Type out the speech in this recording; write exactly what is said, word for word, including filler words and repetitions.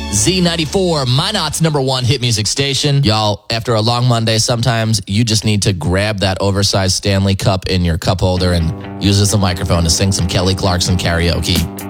Z ninety-four, Minot's number one hit music station. Y'all, after a long Monday, sometimes you just need to grab that oversized Stanley Cup in your cup holder and use it as a microphone to sing some Kelly Clarkson karaoke.